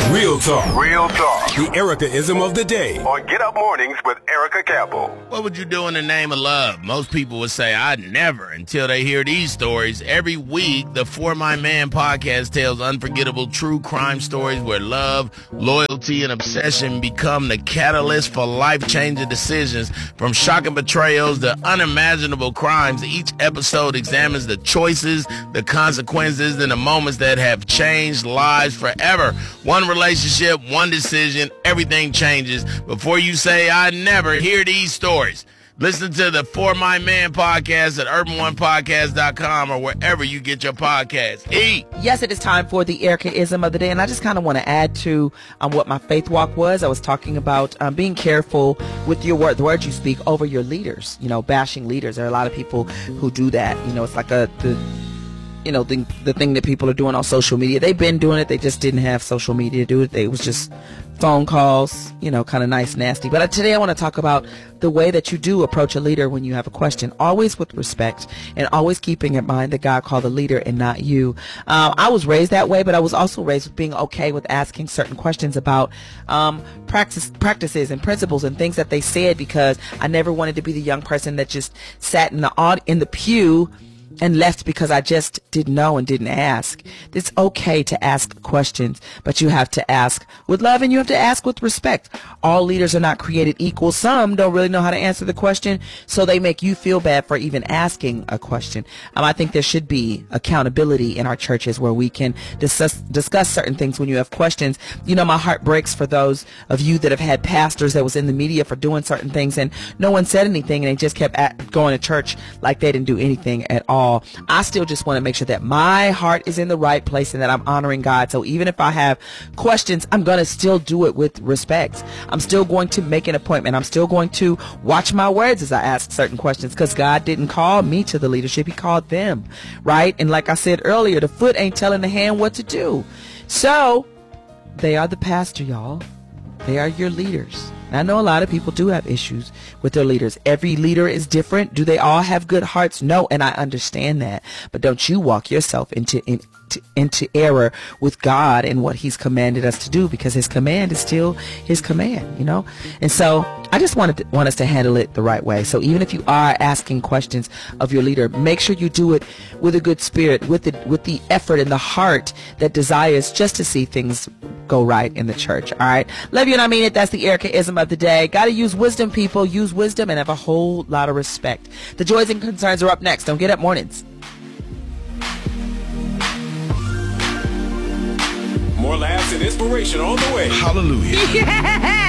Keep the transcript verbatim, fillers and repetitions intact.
Real talk. Real talk. The Erica-ism of the day. On Get Up Mornings with Erica Campbell. What would you do in the name of love? Most people would say, I'd never, until they hear these stories. Every week, the For My Man podcast tells unforgettable true crime stories where love, loyalty, and obsession become the catalyst for life-changing decisions. From shocking betrayals to unimaginable crimes, each episode examines the choices, the consequences, and the moments that have changed lives forever. One relationship, one decision, everything changes. Before you say, I never, hear these stories. Listen to the For My Man podcast at urban one podcast dot com or wherever you get your podcasts. E! Yes, it is time for the Erica-ism of the day, and I just kind of want to add to um, what my faith walk was. I was talking about um, being careful with your word, the words you speak over your leaders, you know, bashing leaders. There are a lot of people who do that. You know, it's like a... the you know, the, the thing that people are doing on social media. They've been doing it. They just didn't have social media to do it. It was just phone calls, you know, kind of nice, nasty. But today I want to talk about the way that you do approach a leader when you have a question, always with respect and always keeping in mind that God called the leader and not you. Um, I was raised that way, but I was also raised with being okay with asking certain questions about um, practice, practices and principles and things that they said, because I never wanted to be the young person that just sat in the aud- in the pew and left because I just didn't know and didn't ask. It's okay to ask questions, but you have to ask with love and you have to ask with respect. All leaders are not created equal. Some don't really know how to answer the question, so they make you feel bad for even asking a question. Um, I think there should be accountability in our churches where we can discuss, discuss certain things when you have questions. You know, my heart breaks for those of you that have had pastors that was in the media for doing certain things and no one said anything and they just kept at, going to church like they didn't do anything at all. I still just want to make sure that my heart is in the right place and that I'm honoring God. So even if I have questions, I'm going to still do it with respect. I'm still going to make an appointment. I'm still going to watch my words as I ask certain questions, because God didn't call me to the leadership. He called them, right? And like I said earlier, the foot ain't telling the hand what to do. So they are the pastor, y'all. They are your leaders. I know a lot of people do have issues with their leaders. Every leader is different. Do they all have good hearts? No, and I understand that. But don't you walk yourself into in, to, into error with God and what He's commanded us to do, because His command is still His command, you know? And so I just wanted to, want us to handle it the right way. So even if you are asking questions of your leader, make sure you do it with a good spirit, with the, with the effort and the heart that desires just to see things go right in the church. All right. Love you and I mean it. That's the Erica-ism of the day. Got to use wisdom, people. Use wisdom and have a whole lot of respect. The joys and concerns are up next. Don't Get Up Mornings. More laughs and inspiration on the way. Hallelujah. Yeah.